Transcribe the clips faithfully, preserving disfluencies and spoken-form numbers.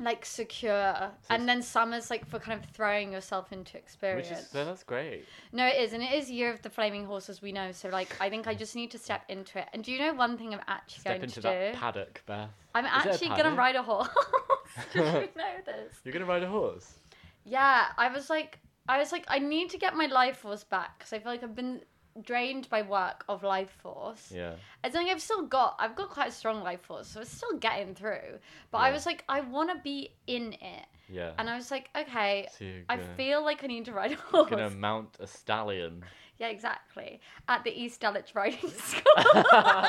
like secure, So and then summer's like for kind of throwing yourself into experience. Which is so that's great. No, it is, and it is year of the flaming horse, as we know. So like, I think I just need to step into it. And do you know one thing I'm actually Step going into to that do? paddock, Beth. I'm Is it a actually gonna paddock? ride a horse. Did you know this? You're gonna ride a horse? Yeah, I was like, I was like, I need to get my life force back because I feel like I've been drained by work of life force. Yeah. I think I've still got, I've got quite a strong life force, so it's still getting through. But I Yeah. was like, I want to be in it, Yeah. and I was like, okay, So you're I gonna, feel like I need to ride a horse. gonna mount a stallion. Yeah, exactly. At the East Dulwich Riding School.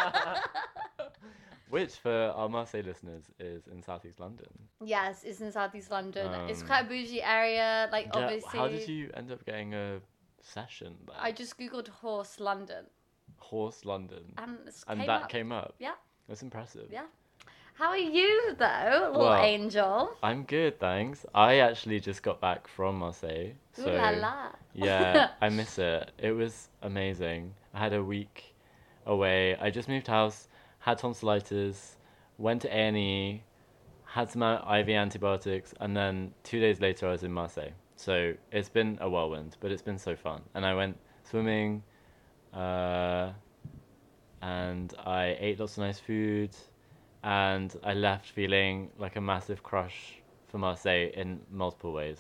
Which, for our Marseille listeners, is in southeast London. Yes, it's in southeast London. It's Um, quite a bougie area. Like, Yeah, obviously. how did you end up getting a session there? I just googled horse London, Horse London. and this And came that up. came up. Yeah. That's impressive. Yeah. How are you though, little Well, angel? I'm good, thanks. I actually just got back from Marseille. So Ooh la la. yeah, I miss it. It was amazing. I had a week away. I just moved house, had tonsillitis, went to A and E, had some I V antibiotics, and then two days later I was in Marseille. So it's been a whirlwind, but it's been so fun. And I went swimming, uh, and I ate lots of nice food, and I left feeling like a massive crush for Marseille in multiple ways.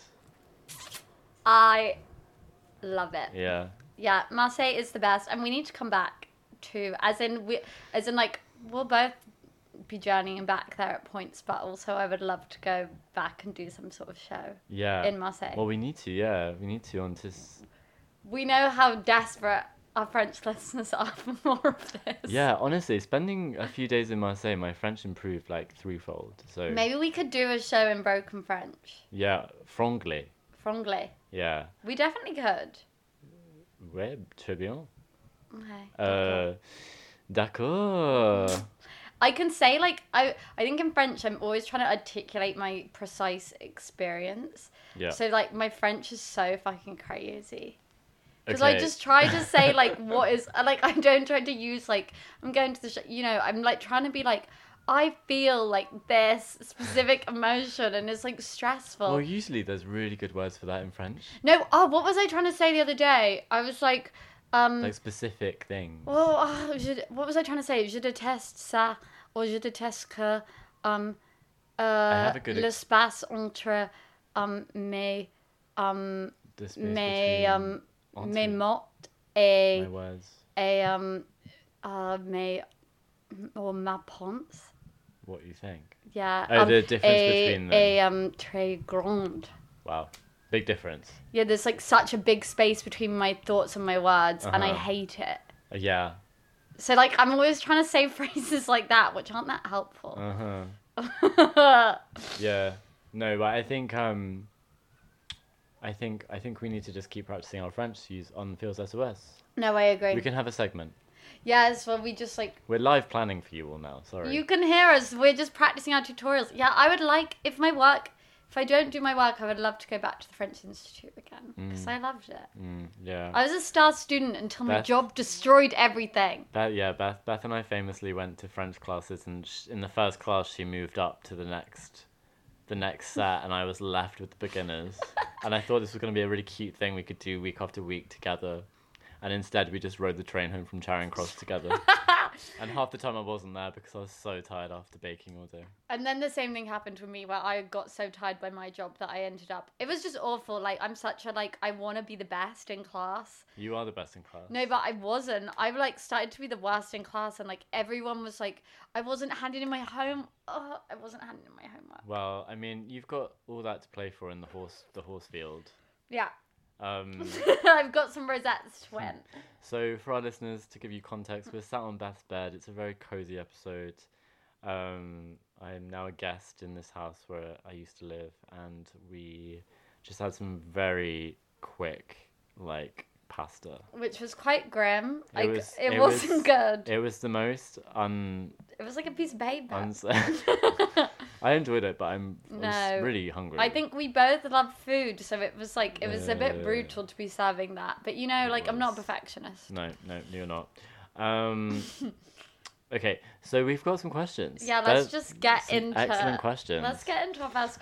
I love it. Yeah. Yeah, Marseille is the best, and we need to come back to, as in we, as in like we'll both be journeying back there at points, but also I would love to go back and do some sort of show Yeah. in Marseille. Well, we need to, yeah. We need to on this. We know how desperate our French listeners are for more of this. Yeah, honestly, spending a few days in Marseille, my French improved like threefold. So Maybe we could do a show in broken French. yeah, franglais. Franglais. Yeah. We definitely could. Ouais, très bien. Okay. Euh, d'accord. I can say like I I think in French I'm always trying to articulate my precise experience. Yeah. So like my French is so fucking crazy. Because I Okay. just try to say like what is like I don't try to use like I'm going to the show, you know, I'm like trying to be like I feel like this specific emotion and it's like stressful. Well, usually there's really good words for that in French. No, oh, what was I trying to say the other day? I was like um Like specific things. oh, oh je, what was I trying to say? Je déteste ça or je déteste que um uh have a good ex- l'espace entre um mes um The space mes between um onto mes mots et my words. et um uh mes or ma pense. What you think? Yeah. Oh, um, the difference et, between them. et um très grande. Wow. Big difference. Yeah, there's like such a big space between my thoughts and my words, and I Uh-huh. hate it. Uh, yeah. So like I'm always trying to say phrases like that, which aren't that helpful. Uh-huh. Yeah. No, but I think um I think I think we need to just keep practicing our French to use on Feels S O S. No, I agree. We can have a segment. Yes, well, we just like We're live planning for you all now. Sorry. you can hear us. We're just practicing our tutorials. Yeah, I would like if my work, if I don't do my work, I would love to go back to the French Institute again because I loved it. Mm, yeah. I was a star student until my Beth- job destroyed everything. Beth, yeah, Beth, Beth and I famously went to French classes, and sh- in the first class, she moved up to the next, the next set, and I was left with the beginners. And I thought this was going to be a really cute thing we could do week after week together, and instead we just rode the train home from Charing Cross together. And half the time I wasn't there because I was so tired after baking all day. And then the same thing happened with me where I got so tired by my job that I ended up. It was just awful. Like I'm such a like I want to be the best in class. You are the best in class. No, but I wasn't. I like started to be the worst in class, and like everyone was like, I wasn't handing in my home. Oh, I wasn't handing in my homework. Well, I mean, you've got all that to play for in the horse, the horse field. Yeah, Um, I've got some rosettes to win. so for our listeners, to give you context, we're sat on Beth's bed. It's a very cozy episode. Um, I am now a guest in this house where I used to live, and we just had some very quick, like, pasta. Which was quite grim. Like, it, was- it, it wasn't was- good. It was the most un. It was like a piece of paper. uns- I enjoyed it, but I'm I was No. really hungry. I think we both love food, so it was like it was a bit Yeah. brutal to be serving that. But you know, It like I'm not a was. perfectionist. No, no, you're not. Um, okay, so we've got some questions. Yeah, let's They're just get some into excellent questions. Let's get into our first